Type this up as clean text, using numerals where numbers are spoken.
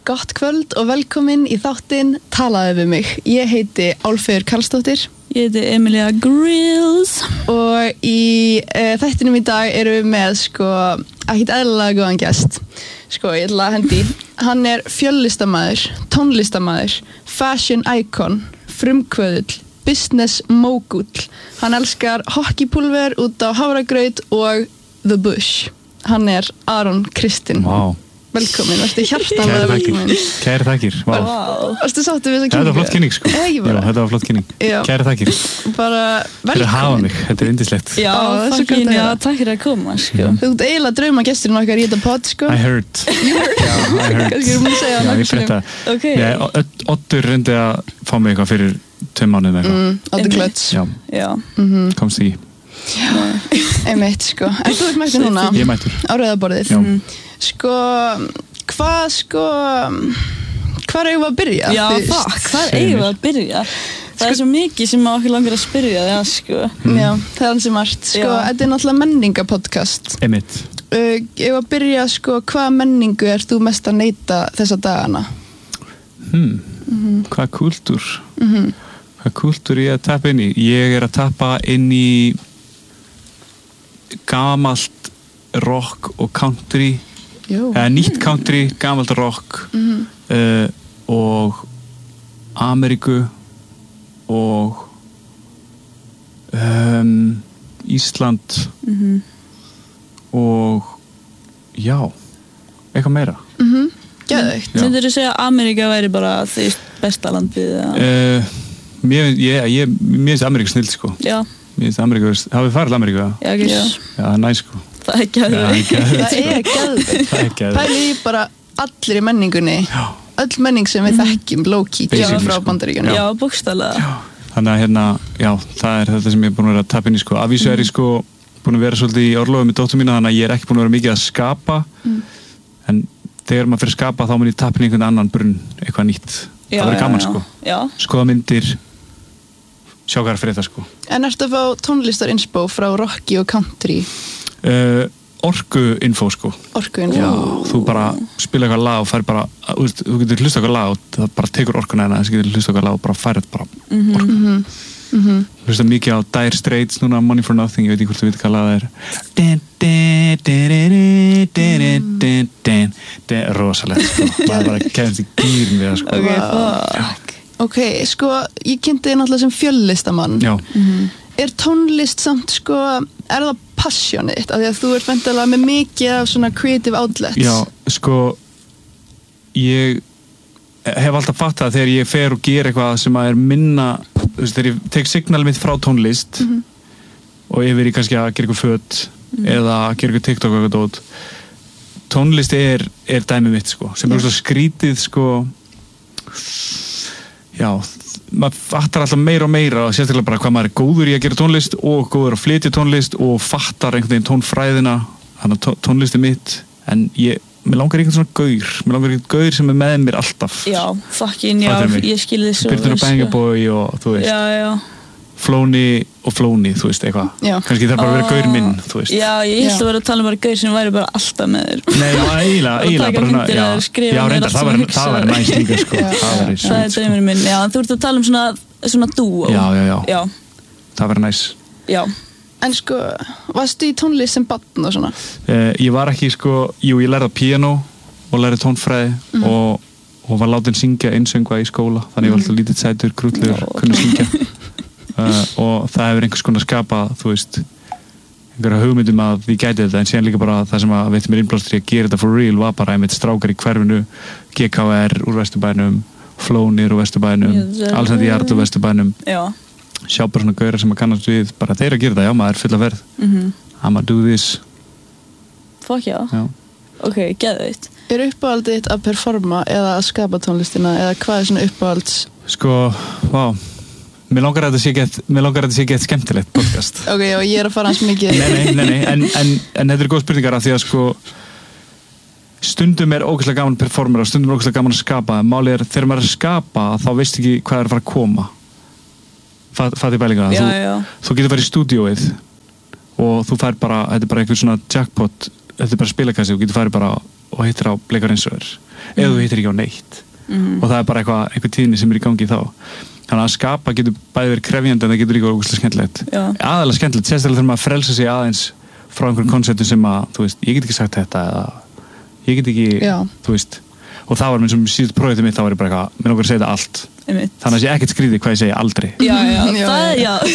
Gott kvöld og velkomin í þáttinn Talaðu við mig. Ég heiti Álfheiður Karlsdóttir. Ég heiti Emilia Grills. Og í þættinum í dag erum við með ekkert eðlilega góðan gest. Ég ætla að hendi. Hann er fjöllistamæður, tónlistamæður, fashion icon, frumkvöðull, business mogul. Hann elskar hockeypulver út á hafragraut og The Bush. Hann er Aron Kristinn. Wow. Velkomin, varstu hjartanlega velkomin. Kæri þakkir. Varstu sáttu við þessa kynningu? Þetta var flott kynning sko. Ekki bara. Já, þetta var flott kynning. Já. Kæri þakkir. Bara velkomin. Fyrir að hafa mig, þetta er yndislegt. Já, takk fyrir að koma sko. Þú ert eiginlega draumagesturinn okkar í þetta pod sko. I heard. I heard. Kannski erum við að segja það. Já, ég frétta. Okay. Oddur reyndi að fá mig eitthvað fyrir 2 mánuðum eitthvað. Oddur Klöts. Já. Komst ekki. Einmitt sko. En þú ert mættur núna. Ég er mættur. Á rauðaborðið. Hvað eigum við að byrja? Já, hvað eigum við að byrja? Það er svo mikið sem okkur langar að spyrja það, sko. Já, það er ansi margt. Þetta er náttúrulega menningapodcast. Einmitt. Eigum við að byrja, hvaða menningu ert þú mest að neyta þessa dagana? Hvað kúltúr? Hvað kúltúr ég að tappa inn í? Ég er að tappa inn í gamalt rock og country. Nýtt country, gamalt rock og Ameríku og Ísland og já, eitthvað meira. Geðveikt. Myndirðu segja að Ameríka væri bara því besta landið? Mér finnst Ameríku snill sko. Já. Mér finnst Ameríku, hafið farið til Ameríku? Já, ekki. Já, það er næs sko. Það er geðveikt. Það er geðveikt. Pæli í bara allir í menningunni. Já. Öll menning sem við þekkjum, low-key, frá Bandaríkjunum. Já, bókstaflega. Þannig að já, það er þetta sem ég er búin að vera að tappa inn í sko. Af vísu er ég búin að vera svolítið í orlofi með dóttur mína, þannig að ég er ekki búin að vera mikið að skapa. En þegar maður fyrir að skapa, þá mun ég tappa inn einhvern annan brunn, eitthvað nýtt. Það verður gaman sko. Já. Skoða myndir, sjá hvað er fyrir þetta sko. En ertu að fá tónlistarinspo frá Rocky og country? Orku-info sko. Orku-info. Já, þú bara spila eitthvað lag og fær bara, þú getur hlusta eitthvað lag og það bara tekur orkuna þess að getur hlusta eitthvað lag og bara færið bara orku. Hlusta mikið á Dire Straits núna, Money for Nothing, ég veit ekki hvort þú veit hvað lag það er. Rosalegt sko. Maður bara kemst í gýrin við það sko. Ok, ég kynnti þig náttúrulega sem fjöllistamann. Já. Er tónlist samt er það passionið þitt? Af því að þú ert væntanlega með mikið af svona creative outlets. Já, ég hef alltaf fattað að þegar ég fer og ger eitthvað sem er minna, þegar ég tek signalið mitt frá tónlist og yfir í kannski að gera eitthvað föt eða gera eitthvað TikTok og eitthvað dót. Tónlist er dæmið mitt sko, sem er svona skrítið sko. Já, maður fattar alltaf meira og meira og sérstaklega bara hvað maður er góður í að gera tónlist og góður að flytja tónlist og fattar einhvern veginn tónfræðina, þannig að tónlist er mitt, en mér langar einhvern svona gaur sem er með mér alltaf. Já, ég skil þið svo. Byrnur og Banga Boy og þú veist. Já. Flóni, þú veist, eitthvað. Kannski það bara að vera gaur minn, þú veist. Já, ég held að vera að tala um bara gaur sem væri bara alltaf með þér. Nei, eiginlega bara, já, reyndar, það væri næst líka, sko. Það er draumurinn minn, já, en þú ert að tala um svona dúo. Já. Það væri næst. Já. En varstu í tónlist sem barn og svona? Ég var ekki, ég lærði á píanó og lærði tónfræði og var látin syngja einsöngva í skóla, þannig ég var alltaf lítið sætur, krútlegur, kunni syngja. Og það hefur einhvers konar skapað, þú veist, einhverja hugmyndum að ég gæti þetta, en síðan líka bara það sem að veitti mér innblástur í að gera þetta for real var bara einmitt strákar í hverfinu, GKR úr Vesturbænum, Flónir úr Vesturbænum, Alsandi Jarl úr Vesturbænum. Sjá bara svona gaurar sem að kannast við, bara þeir að gera þetta, já maður er full af verð. I'ma do this. Fuck já. Ok, geðveikt. Er uppáhaldið þitt að performa eða að skapa tónlistina, eða hvað er svona uppáhalds? Vá. Mér langar að þetta sé gett skemmtilegt podcast. Ok, og ég er að fara hans mikið. Nei, en þetta er góð spurningar af því að stundum er ógeðslega gaman að performera og stundum er ógeðslega gaman að skapa. Málið er, þegar maður er að skapa, þá veist ekki hvað er að fara að koma. Fattu pælinga? Þú getur farið í stúdíóið og þú fær bara, þetta er bara einhver svona jackpot, þetta er bara spilakassi og getur farið bara og hittir á bleikar eins og þér. eða þú hittir ekki á neitt og það er bara einhver tíðni sem í gangi þá. Þannig að skapa getur bæði verið krefjandi en það getur líka ógeðslega skemmtilegt. Aðalega skemmtilegt, sérstaklega þegar maður frelsa sig aðeins frá einhverjum konseptum sem að, þú veist, ég get ekki sagt þetta eða ég get ekki, þú veist, og það var minn sem síðust projektið mitt, þá var ég bara eitthvað, mér langar að segja þetta allt. Þannig að ég ekkert skrýði hvað ég segi aldrei. Já.